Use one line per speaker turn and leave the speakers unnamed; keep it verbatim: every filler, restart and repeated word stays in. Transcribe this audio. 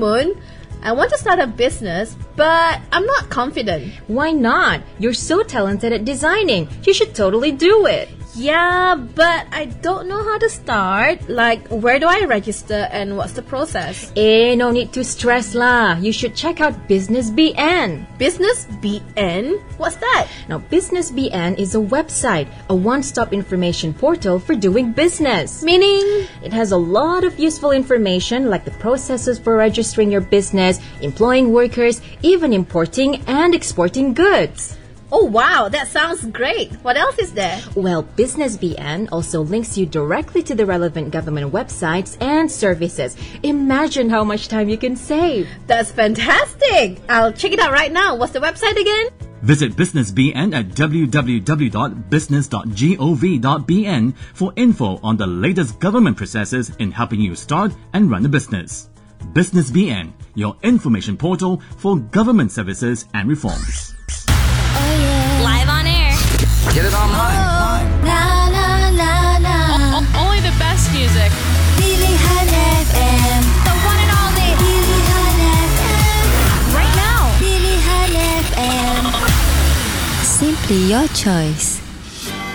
Moon. I want to start a business, but I'm not confident.
Why not? You're so talented at designing. You should totally do it.
Yeah, but I don't know how to start. Like, where do I register and what's the process?
Eh, no need to stress lah. You should check out Business B N.
Business B N? What's that?
Now, Business B N is a website, a one-stop information portal for doing business.
Meaning?
It has a lot of useful information like the processes for registering your business, employing workers, even importing and exporting goods.
Oh wow, that sounds great. What else is there?
Well, Business B N also links you directly to the relevant government websites and services. Imagine how much time you can save.
That's fantastic. I'll check it out right now. What's the website again?
Visit Business B N at w w w dot business dot gov dot b n for info on the latest government processes in helping you start and run a business. Business B N, your information portal for government services and reforms.
Live on air.
Get it online.
Oh, la la la la.
O- o- only the best music.
Pilihan F M. The one and only Pilihan F M.
Right now.
Pilihan F M. Simply your choice.